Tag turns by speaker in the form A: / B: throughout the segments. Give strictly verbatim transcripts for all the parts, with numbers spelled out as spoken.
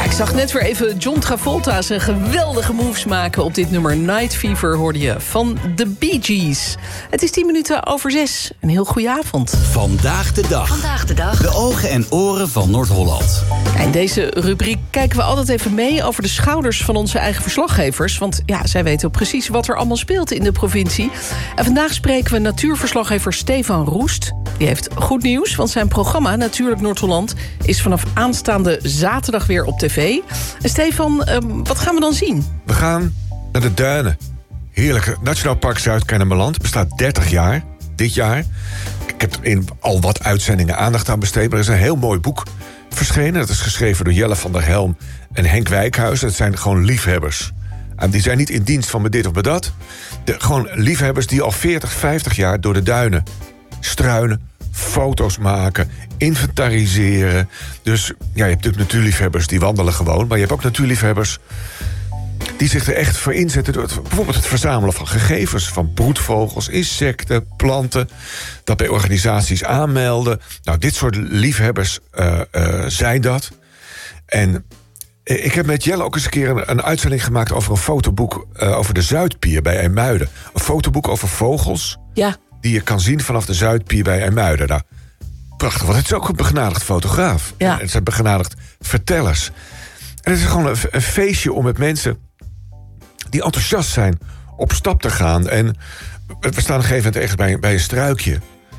A: Ik zag net weer even John Travolta zijn geweldige moves maken op dit nummer. Night Fever hoorde je van de Bee Gees. Het is tien minuten over zes. Een heel goede avond.
B: Vandaag de dag.
C: Vandaag de dag.
B: De ogen en oren van Noord-Holland.
A: In deze rubriek kijken we altijd even mee over de schouders van onze eigen verslaggevers. Want ja, zij weten ook precies wat er allemaal speelt in de provincie. En vandaag spreken we natuurverslaggever Stefan Roest. Die heeft goed nieuws, want zijn programma Natuurlijk Noord-Holland is vanaf aanstaande zaterdag weer op tv. En Stefan, uh, wat gaan we dan zien?
D: We gaan naar de duinen. Heerlijk. Nationaal Park Zuid-Kennemerland bestaat dertig jaar. Dit jaar. Ik heb er in al wat uitzendingen aandacht aan besteed. Maar er is een heel mooi boek verschenen. Dat is geschreven door Jelle van der Helm en Henk Wijkhuis. Dat zijn gewoon liefhebbers. En die zijn niet in dienst van me dit of me dat. De, gewoon liefhebbers die al veertig, vijftig jaar door de duinen struinen, foto's maken, inventariseren. Dus ja, je hebt natuurlijk natuurliefhebbers die wandelen gewoon, maar je hebt ook natuurliefhebbers die zich er echt voor inzetten door het, bijvoorbeeld het verzamelen van gegevens van broedvogels, insecten, planten, dat bij organisaties aanmelden. Nou, dit soort liefhebbers uh, uh, zijn dat. En ik heb met Jelle ook eens een keer een, een uitzending gemaakt over een fotoboek uh, over de Zuidpier bij IJmuiden. Een fotoboek over vogels. Ja. Die je kan zien vanaf de Zuidpier bij IJmuiden. Nou, prachtig, want het is ook een begenadigd fotograaf. Ja. En het zijn begenadigd vertellers. En het is gewoon een, een feestje om met mensen die enthousiast zijn op stap te gaan. En we staan op een gegeven moment echt bij, bij een struikje.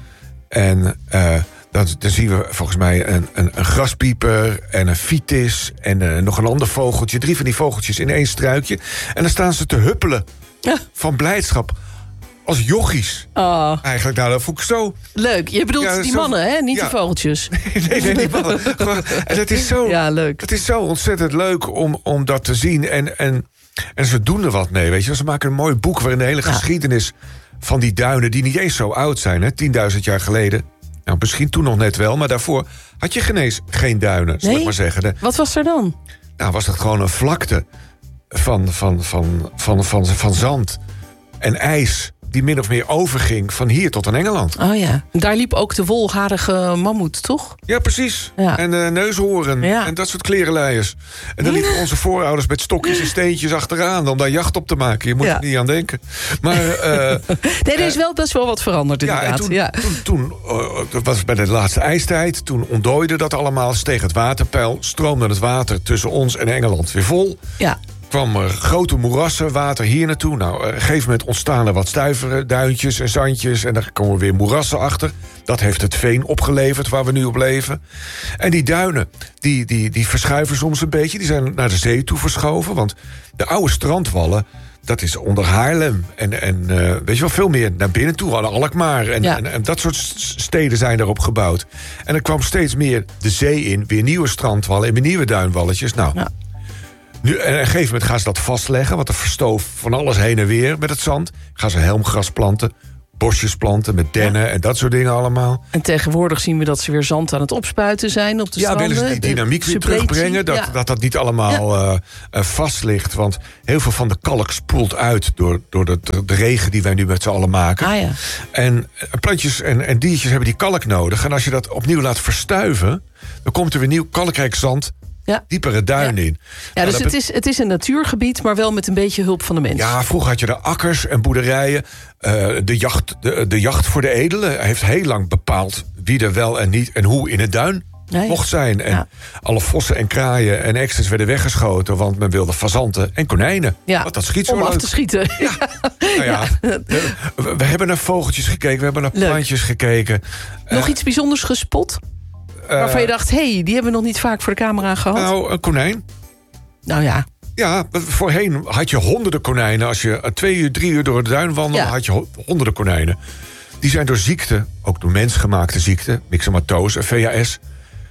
D: En uh, dan, dan zien we volgens mij een, een, een graspieper en een vitis en uh, nog een ander vogeltje. Drie van die vogeltjes in één struikje. En dan staan ze te huppelen ja. van blijdschap. Als jochies. Oh. Eigenlijk, nou, dat vond ik zo...
A: Leuk. Je bedoelt ja, die zo... mannen, hè? Niet ja. de vogeltjes.
D: Nee, nee, nee, die mannen. En het is zo...
A: Ja, leuk.
D: Het is zo ontzettend leuk om, om dat te zien. En, en, en ze doen er wat mee, weet je. Ze maken een mooi boek waarin de hele ja. geschiedenis van die duinen, die niet eens zo oud zijn, hè, tienduizend jaar geleden. Nou, misschien toen nog net wel, maar daarvoor had je geen eens geen duinen, zal nee? ik maar zeggen. De,
A: wat was er dan?
D: Nou, was dat gewoon een vlakte van, van, van, van, van, van zand en ijs die min of meer overging van hier tot aan Engeland.
A: Oh ja, daar liep ook de wolharige mammoet, toch?
D: Ja, precies. Ja. En uh, neushoorn ja. en dat soort klerenleiers. En dan liepen onze voorouders met stokjes en steentjes achteraan om daar jacht op te maken. Je moet ja. er niet aan denken. Maar, uh,
A: nee, er is wel best wel wat veranderd inderdaad.
D: Ja, en toen,
A: ja.
D: toen, toen uh, dat was bij de laatste ijstijd. Toen ontdooide dat allemaal, steeg het waterpeil, stroomde het water tussen ons en Engeland weer vol. Ja. Kwam er grote moerassen, water hier naartoe. Nou, op een gegeven moment ontstaan er wat stuiveren, duintjes en zandjes. En daar komen weer moerassen achter. Dat heeft het veen opgeleverd waar we nu op leven. En die duinen, die, die, die verschuiven soms een beetje. Die zijn naar de zee toe verschoven. Want de oude strandwallen, dat is onder Haarlem. En, en uh, weet je wel, veel meer naar binnen toe. Alkmaar en, ja. en, en dat soort steden zijn daarop gebouwd. En er kwam steeds meer de zee in. Weer nieuwe strandwallen en weer nieuwe duinwalletjes. Nou... Ja. Nu, en op een gegeven moment gaan ze dat vastleggen, want er verstoof van alles heen en weer met het zand. Gaan ze helmgras planten, bosjes planten met dennen ja. en dat soort dingen allemaal.
A: En tegenwoordig zien we dat ze weer zand aan het opspuiten zijn op de
D: ja,
A: stranden.
D: Ja, willen ze die dynamiek weer terugbrengen, dat, ja. dat dat niet allemaal ja. uh, uh, vast ligt. Want heel veel van de kalk spoelt uit door, door de, de, de regen die wij nu met z'n allen maken.
A: Ah, ja.
D: En uh, plantjes en, en diertjes hebben die kalk nodig. En als je dat opnieuw laat verstuiven, dan komt er weer nieuw kalkrijk zand ja. diepere duin
A: ja.
D: in.
A: Ja, dus het is, het is een natuurgebied, maar wel met een beetje hulp van de mens.
D: Ja, vroeger had je de akkers en boerderijen. Uh, de, jacht, de, de jacht voor de edelen heeft heel lang bepaald wie er wel en niet en hoe in het duin nee. mocht zijn. En ja. alle vossen en kraaien en eksters werden weggeschoten, want men wilde fazanten en konijnen.
A: Ja.
D: Want dat schiet zo
A: om
D: leuk.
A: af te schieten.
D: Ja. Nou ja, ja. We, we hebben naar vogeltjes gekeken, we hebben naar leuk. plantjes gekeken.
A: Nog uh, iets bijzonders gespot? Waarvan je dacht, hé, hey, die hebben we nog niet vaak voor de camera gehad.
D: Nou, een konijn.
A: Nou ja.
D: Ja, voorheen had je honderden konijnen. Als je twee uur, drie uur door de duin wandelde, ja. had je honderden konijnen. Die zijn door ziekte, ook door mensgemaakte ziekte, myxomatose, V H S,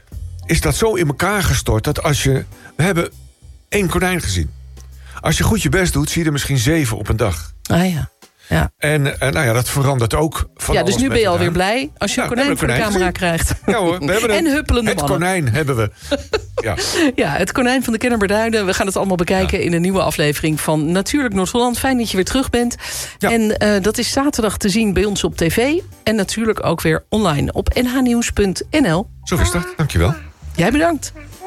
D: is dat zo in elkaar gestort dat als je... We hebben één konijn gezien. Als je goed je best doet, zie je er misschien zeven op een dag.
A: Ah ja. Ja.
D: En, en nou ja, dat verandert ook van
A: ja, dus nu ben je alweer blij als je ja, een konijn voor de camera gezien. krijgt.
D: Ja hoor, we hebben
A: en
D: een,
A: huppelende
D: het
A: mannen.
D: konijn hebben we. Ja.
A: ja, het konijn van de Kennemerduinen. We gaan het allemaal bekijken ja. in een nieuwe aflevering van Natuurlijk Noord-Holland. Fijn dat je weer terug bent. Ja. En uh, dat is zaterdag te zien bij ons op tv. En natuurlijk ook weer online op n h nieuws punt n l.
D: Zo is dat, dankjewel.
A: Jij bedankt.